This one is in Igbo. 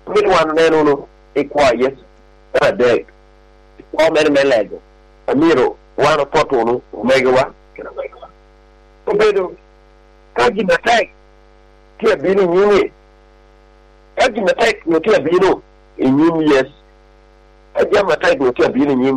one no equal yes a day all many leg a miro one photo no omega one obedo kaji na tag kia bini nyini kaji na tag no kia bino in yes aja ma tag no kia bini nyini